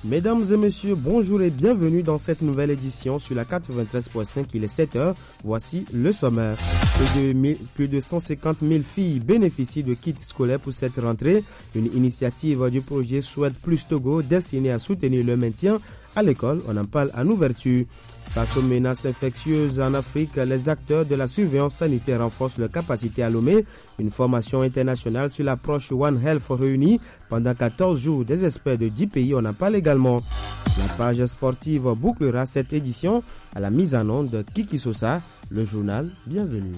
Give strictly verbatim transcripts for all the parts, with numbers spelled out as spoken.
Mesdames et messieurs, bonjour et bienvenue dans cette nouvelle édition sur la quatre-vingt-treize point cinq, il est sept heures. Voici le sommaire. Plus de, plus de cent cinquante mille filles bénéficient de kits scolaires pour cette rentrée. Une initiative du projet Souhaite Plus Togo destinée à soutenir le maintien à l'école. On en parle en ouverture. Face aux menaces infectieuses en Afrique, les acteurs de la surveillance sanitaire renforcent leur capacité à Lomé. Une formation internationale sur l'approche One Health réunie pendant quatorze jours des experts de dix pays. On en parle également. La page sportive bouclera cette édition à la mise en onde de Kiki Sosa, le journal. Bienvenue.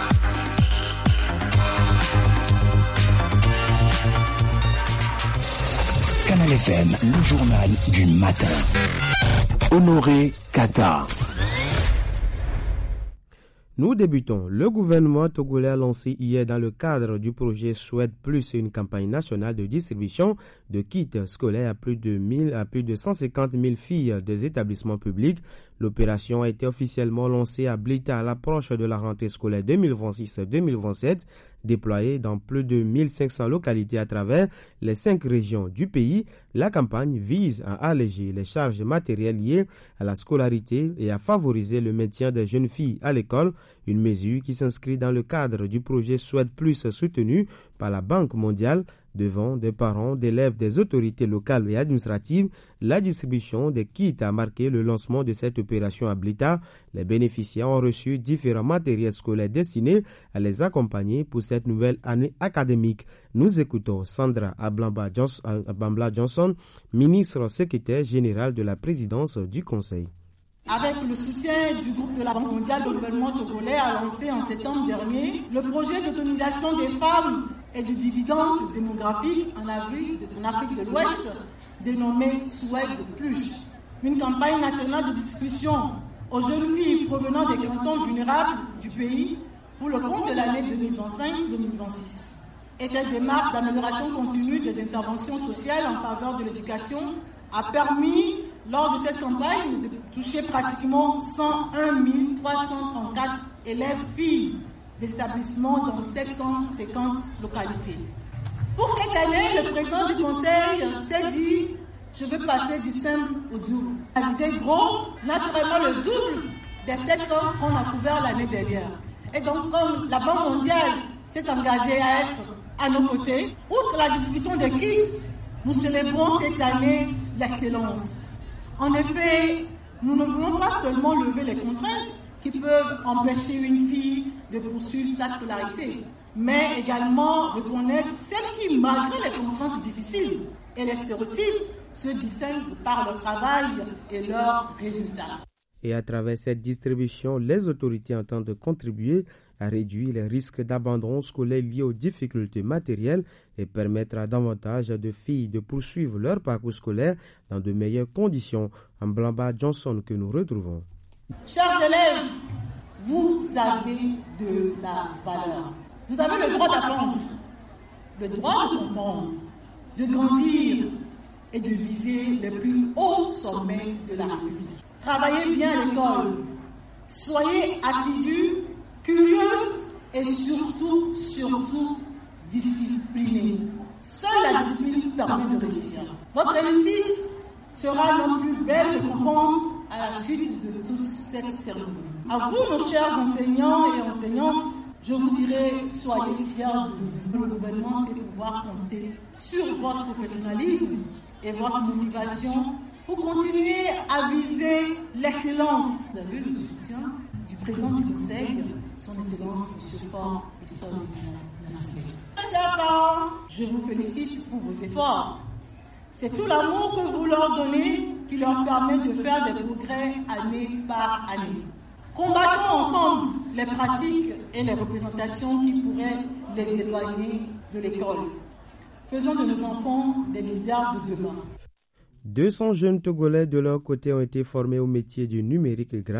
Canal F M, le journal du matin. Honoré Kata. Nous débutons. Le gouvernement togolais a lancé hier dans le cadre du projet Souhaite Plus une campagne nationale de distribution de kits scolaires à plus de, mille, à plus de cent cinquante mille filles des établissements publics. L'opération a été officiellement lancée à Blita à l'approche de la rentrée scolaire deux mille vingt-six deux mille vingt-sept, déployée dans plus de mille cinq cents localités à travers les cinq régions du pays. La campagne vise à alléger les charges matérielles liées à la scolarité et à favoriser le maintien des jeunes filles à l'école, une mesure qui s'inscrit dans le cadre du projet Souhaite Plus soutenu par la Banque mondiale. Devant des parents, d'élèves, des autorités locales et administratives, la distribution des kits a marqué le lancement de cette opération à Blita. Les bénéficiaires ont reçu différents matériels scolaires destinés à les accompagner pour cette nouvelle année académique. Nous écoutons Sandra Abamba Johnson, ministre secrétaire générale de la présidence du Conseil. Avec le soutien du groupe de la Banque mondiale, le gouvernement togolais a lancé en septembre dernier le projet d'autonomisation des femmes et du dividende démographique en Afrique, en Afrique de l'Ouest, dénommé Souhaite Plus. Une campagne nationale de distribution aux jeunes filles provenant des cantons vulnérables du pays pour le compte de l'année deux mille vingt-cinq deux mille vingt-six. Et cette démarche d'amélioration continue des interventions sociales en faveur de l'éducation a permis, lors de cette campagne, de toucher pratiquement cent un mille trois cent trente-quatre élèves filles des établissements dans sept cent cinquante localités. Pour cette année, le président du Conseil s'est dit « Je veux passer du simple au double ». C'est gros, naturellement le double des sept cents qu'on a couvert l'année dernière. Et donc, comme la Banque mondiale s'est engagée à être à nos côtés, outre la distribution des kits, nous célébrons cette année l'excellence. En effet, nous ne voulons pas seulement lever les contraintes qui peuvent empêcher une fille de poursuivre sa scolarité, mais également reconnaître celles qui, malgré les contraintes difficiles et les stéréotypes, se distinguent par leur travail et leurs résultats. Et à travers cette distribution, les autorités entendent contribuer à réduire les risques d'abandon scolaire liés aux difficultés matérielles et permettre à davantage de filles de poursuivre leur parcours scolaire dans de meilleures conditions. Amblamba Johnson que nous retrouvons. Chers élèves, vous avez de la valeur. Vous avez le droit d'apprendre, le droit de comprendre, de grandir et de viser les plus hauts sommets de la République. Travaillez bien à l'école, soyez assidus, curieuses et surtout, surtout disciplinés. Seule la discipline permet de réussir. Votre réussite sera notre plus belle récompense à la suite de toute cette cérémonie. À vous, nos chers enseignants et enseignantes, je vous dirai, soyez fiers de vous. Le gouvernement sait pouvoir compter sur votre professionnalisme et votre motivation pour continuer à viser l'excellence. Vous avez le soutien du président du Conseil, son Excellence M. Faure et son Excellence. Chers parents, je vous félicite pour vos efforts. C'est tout l'amour que vous leur donnez qui leur permet de faire des progrès année par année. Combattons ensemble les pratiques et les représentations qui pourraient les éloigner de l'école. Faisons de nos enfants des leaders de demain. deux cents jeunes Togolais de leur côté ont été formés au métier du numérique grâce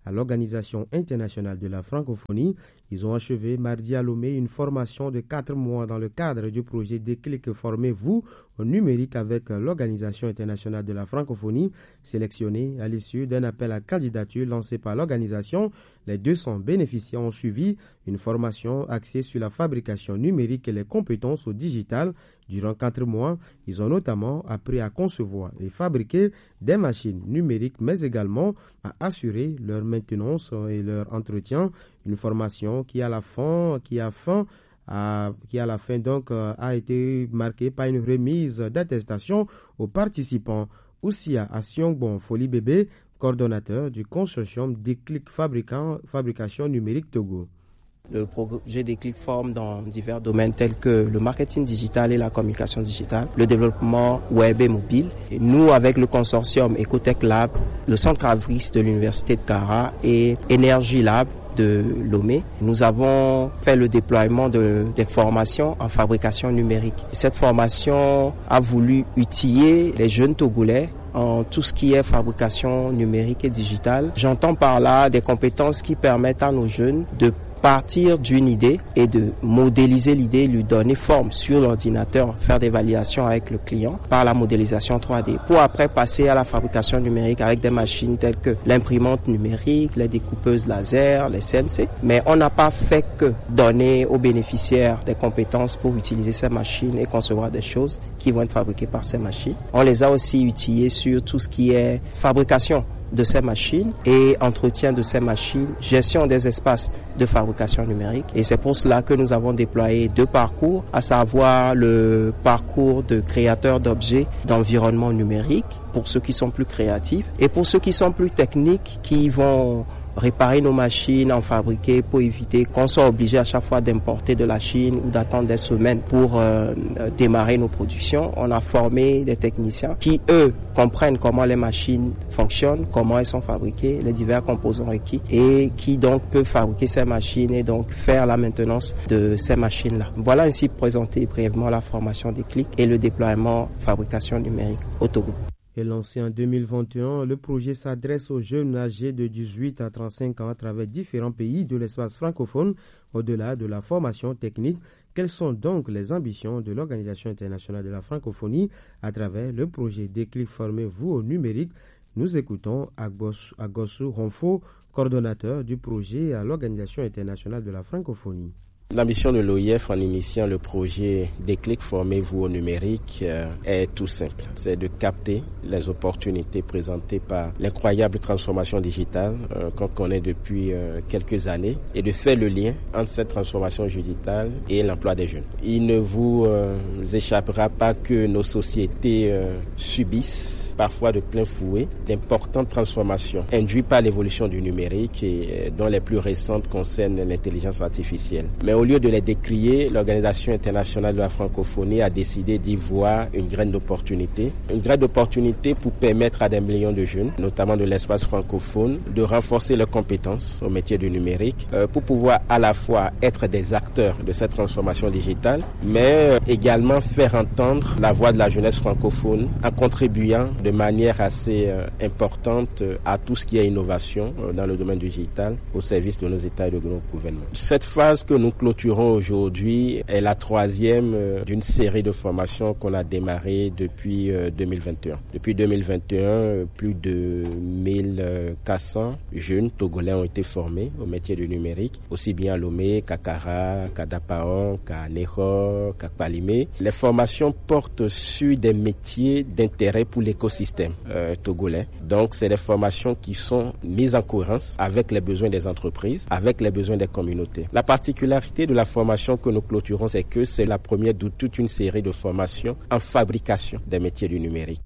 à l'Organisation internationale de la francophonie. Ils ont achevé mardi à Lomé une formation de quatre mois dans le cadre du projet Déclic Formez-vous au numérique avec l'Organisation internationale de la francophonie, sélectionnés à l'issue d'un appel à candidature lancé par l'organisation. Les deux cents bénéficiaires ont suivi une formation axée sur la fabrication numérique et les compétences au digital. Durant quatre mois, ils ont notamment appris à concevoir et fabriquer des machines numériques, mais également à assurer leur maintenance et leur entretien. Une formation qui à la fin, qui a fin, à, qui à la fin donc a été marquée par une remise d'attestation aux participants. Oussia Asiongbon Folie Bébé, coordonnateur du consortium Déclic Fabrication Numérique Togo. Le projet Déclic forme dans divers domaines tels que le marketing digital et la communication digitale, le développement web et mobile. Et nous, avec le consortium Ecotech Lab, le centre Avris de l'Université de Kara et Energy Lab de Lomé, nous avons fait le déploiement de, des formations en fabrication numérique. Cette formation a voulu outiller les jeunes Togolais en tout ce qui est fabrication numérique et digitale. J'entends par là des compétences qui permettent à nos jeunes de partir d'une idée et de modéliser l'idée, lui donner forme sur l'ordinateur, faire des validations avec le client par la modélisation trois D, pour après passer à la fabrication numérique avec des machines telles que l'imprimante numérique, les découpeuses laser, les C N C. Mais on n'a pas fait que donner aux bénéficiaires des compétences pour utiliser ces machines et concevoir des choses qui vont être fabriquées par ces machines. On les a aussi outillés sur tout ce qui est fabrication de ces machines et entretien de ces machines, gestion des espaces de fabrication numérique. Et c'est pour cela que nous avons déployé deux parcours, à savoir le parcours de créateur d'objets d'environnement numérique pour ceux qui sont plus créatifs et pour ceux qui sont plus techniques, qui vont réparer nos machines, en fabriquer pour éviter qu'on soit obligé à chaque fois d'importer de la Chine ou d'attendre des semaines pour euh, démarrer nos productions. On a formé des techniciens qui, eux, comprennent comment les machines fonctionnent, comment elles sont fabriquées, les divers composants requis et qui donc peuvent fabriquer ces machines et donc faire la maintenance de ces machines-là. Voilà ainsi présenté brièvement la formation Déclic et le déploiement fabrication numérique au Togo. Et lancé en deux mille vingt et un, le projet s'adresse aux jeunes âgés de dix-huit à trente-cinq ans à travers différents pays de l'espace francophone. Au-delà de la formation technique, quelles sont donc les ambitions de l'Organisation internationale de la francophonie à travers le projet Déclic Formez-vous au numérique? Nous écoutons Agossu Ronfo, coordonnateur du projet à l'Organisation internationale de la francophonie. L'ambition de l'O I F en initiant le projet Déclic Formez-vous au numérique euh, est tout simple. C'est de capter les opportunités présentées par l'incroyable transformation digitale euh, qu'on connaît depuis euh, quelques années et de faire le lien entre cette transformation digitale et l'emploi des jeunes. Il ne vous euh, échappera pas que nos sociétés euh, subissent parfois de plein fouet d'importantes transformations induites par l'évolution du numérique et dont les plus récentes concernent l'intelligence artificielle. Mais au lieu de les décrier, l'Organisation internationale de la francophonie a décidé d'y voir une graine d'opportunité, une graine d'opportunité pour permettre à des millions de jeunes, notamment de l'espace francophone, de renforcer leurs compétences au métier du numérique euh, pour pouvoir à la fois être des acteurs de cette transformation digitale, mais euh, également faire entendre la voix de la jeunesse francophone en contribuant de manière assez euh, importante euh, à tout ce qui est innovation euh, dans le domaine digital au service de nos États et de nos gouvernements. Cette phase que nous clôturons aujourd'hui est la troisième euh, d'une série de formations qu'on a démarré depuis euh, deux mille vingt et un. Depuis deux mille vingt et un, euh, plus de mille quatre cents jeunes Togolais ont été formés au métier du numérique, aussi bien à Lomé qu'à Kara, qu'à Dapaon, qu'à Neho, qu'à Palimé. Les formations portent sur des métiers d'intérêt pour l'écosystème système euh, togolais. Donc, c'est des formations qui sont mises en cohérence avec les besoins des entreprises, avec les besoins des communautés. La particularité de la formation que nous clôturons, c'est que c'est la première de toute une série de formations en fabrication des métiers du numérique.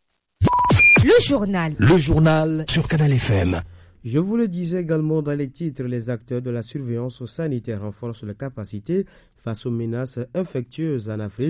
Le journal. Le journal sur Canal F M. Je vous le disais également dans les titres, les acteurs de la surveillance sanitaire renforcent leurs capacités face aux menaces infectieuses en Afrique.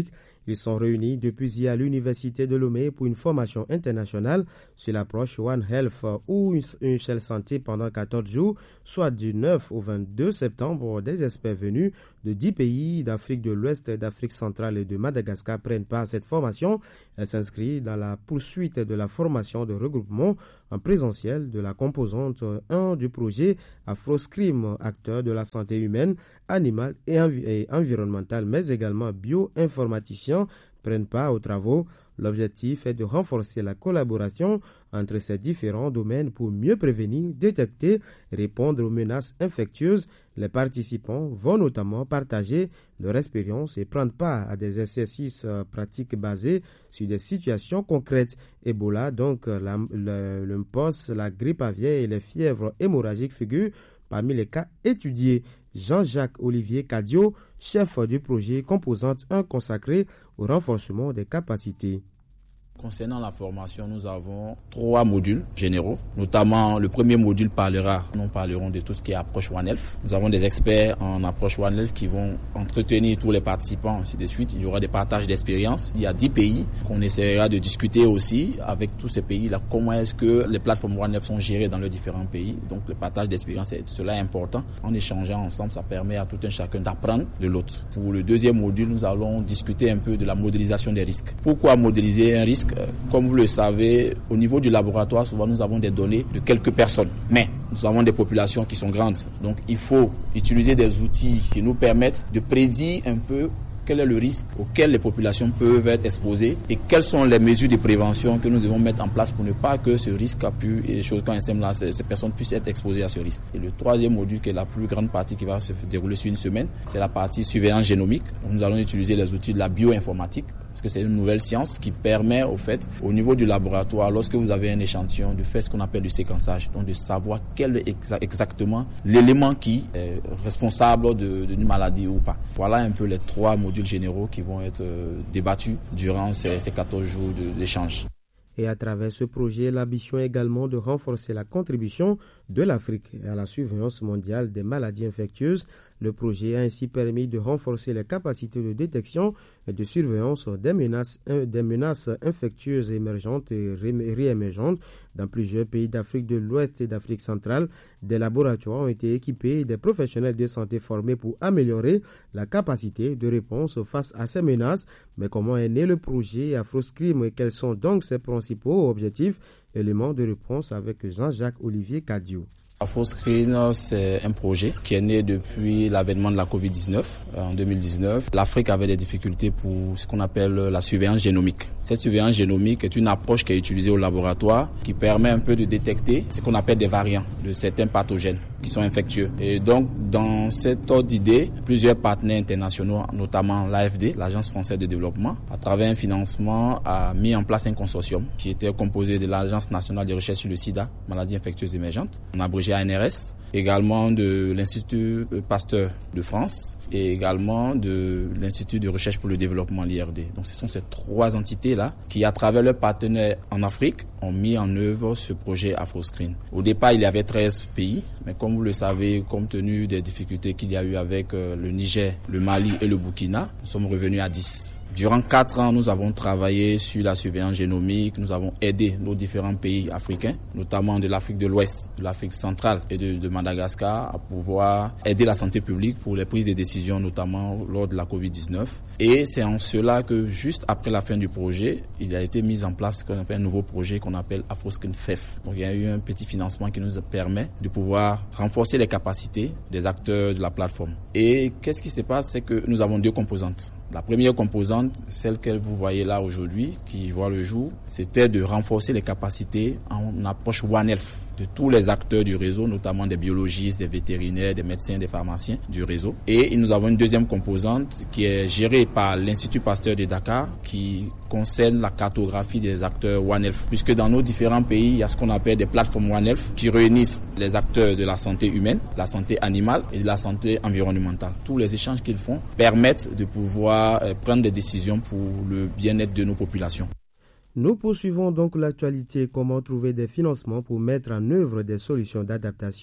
Ils sont réunis depuis hier à l'Université de Lomé pour une formation internationale sur l'approche One Health ou une seule santé pendant quatorze jours, soit du neuf au vingt-deux septembre. Des experts venus de dix pays d'Afrique de l'Ouest, d'Afrique centrale et de Madagascar prennent part à cette formation. Elle s'inscrit dans la poursuite de la formation de regroupement en présentiel de la composante un du projet AfroScrim, acteur de la santé humaine, animale et, envi- et environnementale, mais également bio-informaticiens prennent part aux travaux. L'objectif est de renforcer la collaboration entre ces différents domaines pour mieux prévenir, détecter et répondre aux menaces infectieuses. Les participants vont notamment partager leur expérience et prendre part à des exercices pratiques basés sur des situations concrètes. Ebola, donc la, le, le mpox, la grippe aviaire et les fièvres hémorragiques figurent parmi les cas étudiés. Jean-Jacques Olivier Cadio, chef du projet Composante un consacré au renforcement des capacités. Concernant la formation, nous avons trois modules généraux. Notamment, le premier module parlera, nous parlerons de tout ce qui est approche One Health. Nous avons des experts en approche One Health qui vont entretenir tous les participants, ainsi de suite. Il y aura des partages d'expériences. Il y a dix pays qu'on essaiera de discuter aussi avec tous ces pays-là. Comment est-ce que les plateformes One Health sont gérées dans les différents pays. Donc, le partage d'expériences, cela est important. En échangeant ensemble, ça permet à tout un chacun d'apprendre de l'autre. Pour le deuxième module, nous allons discuter un peu de la modélisation des risques. Pourquoi modéliser un risque ? Comme vous le savez, au niveau du laboratoire, souvent nous avons des données de quelques personnes. Mais nous avons des populations qui sont grandes. Donc il faut utiliser des outils qui nous permettent de prédire un peu quel est le risque auquel les populations peuvent être exposées et quelles sont les mesures de prévention que nous devons mettre en place pour ne pas que ce risque a pu, et choses quand même là, ces, ces personnes puissent être exposées à ce risque. Et le troisième module, qui est la plus grande partie qui va se dérouler sur une semaine, c'est la partie surveillance génomique. Nous allons utiliser les outils de la bioinformatique, parce que c'est une nouvelle science qui permet, au fait, au niveau du laboratoire, lorsque vous avez un échantillon, de faire ce qu'on appelle du séquençage, donc de savoir quel est exa- exactement l'élément qui est responsable de, d'une maladie ou pas. Voilà un peu les trois modules généraux qui vont être euh, débattus durant ces, ces quatorze jours de, d'échange. Et à travers ce projet, l'ambition est également de renforcer la contribution de l'Afrique à la surveillance mondiale des maladies infectieuses. Le projet a ainsi permis de renforcer les capacités de détection et de surveillance des menaces, des menaces infectieuses émergentes et réémergentes dans plusieurs pays d'Afrique de l'Ouest et d'Afrique centrale. Des laboratoires ont été équipés et des professionnels de santé formés pour améliorer la capacité de réponse face à ces menaces. Mais comment est né le projet AfroScrim et quels sont donc ses principaux objectifs? Éléments de réponse avec Jean-Jacques Olivier Cadio. AfroScreen, c'est un projet qui est né depuis l'avènement de la covid dix-neuf en deux mille dix-neuf. L'Afrique avait des difficultés pour ce qu'on appelle la surveillance génomique. Cette surveillance génomique est une approche qui est utilisée au laboratoire qui permet un peu de détecter ce qu'on appelle des variants de certains pathogènes qui sont infectieux. Et donc, dans cette ordre d'idée, plusieurs partenaires internationaux, notamment l'A F D, l'Agence française de développement, à travers un financement, a mis en place un consortium qui était composé de l'Agence nationale de recherche sur le sida, maladies infectieuses émergentes, on a abrégé A N R S, également de l'Institut Pasteur de France et également de l'Institut de recherche pour le développement, l'I R D. Donc ce sont ces trois entités-là qui, à travers leurs partenaires en Afrique, ont mis en œuvre ce projet AfroScreen. Au départ, il y avait treize pays, mais comme vous le savez, compte tenu des difficultés qu'il y a eu avec le Niger, le Mali et le Burkina, nous sommes revenus à dix. Durant quatre ans, nous avons travaillé sur la surveillance génomique. Nous avons aidé nos différents pays africains, notamment de l'Afrique de l'Ouest, de l'Afrique centrale et de, de Madagascar, à pouvoir aider la santé publique pour les prises de décisions, notamment lors de la covid dix-neuf. Et c'est en cela que, juste après la fin du projet, il a été mis en place ce qu'on appelle un nouveau projet qu'on appelle AfroScreen F E F. Donc, il y a eu un petit financement qui nous permet de pouvoir renforcer les capacités des acteurs de la plateforme. Et qu'est-ce qui se passe? C'est que nous avons deux composantes. La première composante, celle que vous voyez là aujourd'hui, qui voit le jour, c'était de renforcer les capacités en approche One Health de tous les acteurs du réseau, notamment des biologistes, des vétérinaires, des médecins, des pharmaciens du réseau. Et nous avons une deuxième composante qui est gérée par l'Institut Pasteur de Dakar, qui concerne la cartographie des acteurs One Health. Puisque dans nos différents pays, il y a ce qu'on appelle des plateformes One Health qui réunissent les acteurs de la santé humaine, la santé animale et de la santé environnementale. Tous les échanges qu'ils font permettent de pouvoir prendre des décisions pour le bien-être de nos populations. Nous poursuivons donc l'actualité. Comment trouver des financements pour mettre en œuvre des solutions d'adaptation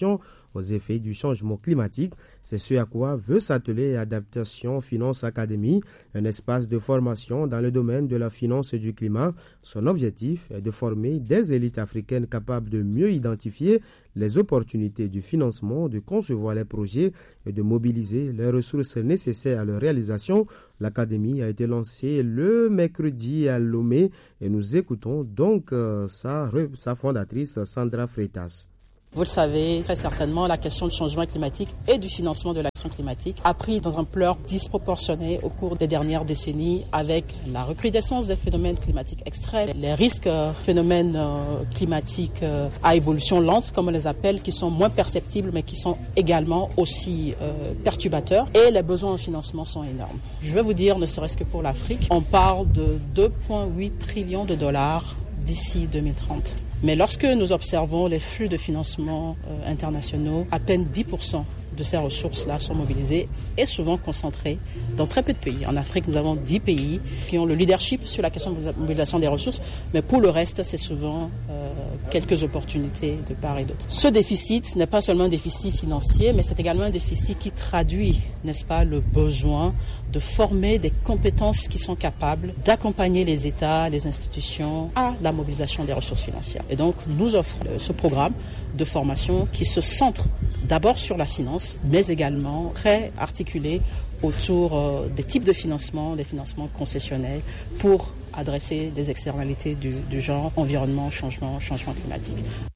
aux effets du changement climatique. C'est ce à quoi veut s'atteler Adaptation Finance Academy, un espace de formation dans le domaine de la finance et du climat. Son objectif est de former des élites africaines capables de mieux identifier les opportunités du financement, de concevoir les projets et de mobiliser les ressources nécessaires à leur réalisation. L'académie a été lancée le mercredi à Lomé et nous écoutons donc euh, sa, sa fondatrice Sandra Freitas. Vous le savez très certainement, la question du changement climatique et du financement de l'action climatique a pris dans une ampleur disproportionnée au cours des dernières décennies avec la recrudescence des phénomènes climatiques extrêmes, les risques euh, phénomènes euh, climatiques euh, à évolution lente, comme on les appelle, qui sont moins perceptibles mais qui sont également aussi euh, perturbateurs, et les besoins en financement sont énormes. Je vais vous dire, ne serait-ce que pour l'Afrique, on parle de deux virgule huit trillions de dollars d'ici deux mille trente. Mais lorsque nous observons les flux de financement euh, internationaux, à peine dix pour cent de ces ressources-là sont mobilisées et souvent concentrées dans très peu de pays. En Afrique, nous avons dix pays qui ont le leadership sur la question de la mobilisation des ressources, mais pour le reste, c'est souvent euh, quelques opportunités de part et d'autre. Ce déficit n'est pas seulement un déficit financier, mais c'est également un déficit qui traduit, n'est-ce pas, le besoin de former des compétences qui sont capables d'accompagner les États, les institutions à la mobilisation des ressources financières. Et donc, nous offrons ce programme de formation qui se centre d'abord sur la finance, mais également très articulé autour euh, des types de financement, des financements concessionnels pour adresser des externalités du, du genre environnement, changement, changement climatique.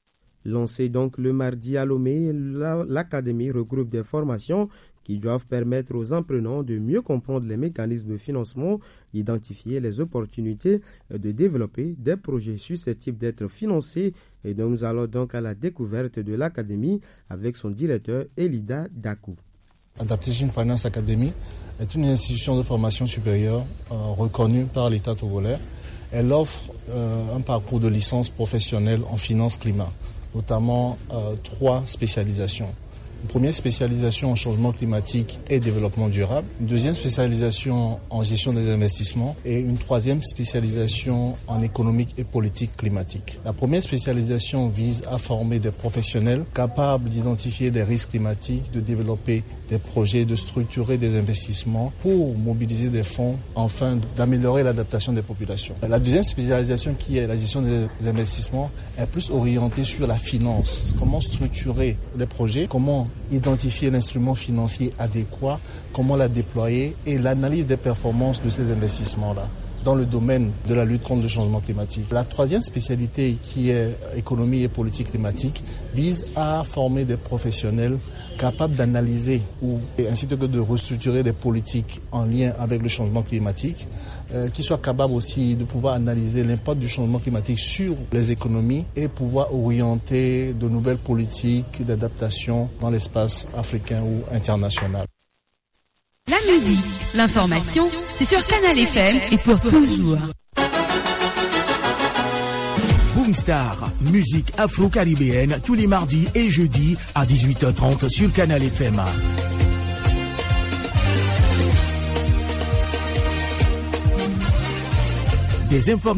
Lancé donc le mardi à Lomé, la, l'Académie regroupe des formations qui doivent permettre aux apprenants de mieux comprendre les mécanismes de financement, d'identifier les opportunités et de développer des projets susceptibles d'être financés. Et donc nous allons donc à la découverte de l'Académie avec son directeur Elida Dakou. Adaptation Finance Academy est une institution de formation supérieure euh, reconnue par l'État togolais. Elle offre euh, un parcours de licence professionnelle en finance climat, notamment euh, trois spécialisations. Une première spécialisation en changement climatique et développement durable, une deuxième spécialisation en gestion des investissements et une troisième spécialisation en économique et politique climatique. La première spécialisation vise à former des professionnels capables d'identifier des risques climatiques, de développer des projets, de structurer des investissements pour mobiliser des fonds afin d'améliorer l'adaptation des populations. La deuxième spécialisation, qui est la gestion des investissements, est plus orientée sur la finance. Comment structurer les projets, comment identifier l'instrument financier adéquat, comment la déployer et l'analyse des performances de ces investissements-là dans le domaine de la lutte contre le changement climatique. La troisième spécialité, qui est économie et politique climatique, vise à former des professionnels capables d'analyser ou ainsi que de restructurer des politiques en lien avec le changement climatique, euh, qui soient capables aussi de pouvoir analyser l'impact du changement climatique sur les économies et pouvoir orienter de nouvelles politiques d'adaptation dans l'espace africain ou international. La musique, l'information, c'est sur Canal F M et pour toujours. Boomstar, musique afro-caribéenne tous les mardis et jeudis à dix-huit heures trente sur Canal F M. Des informations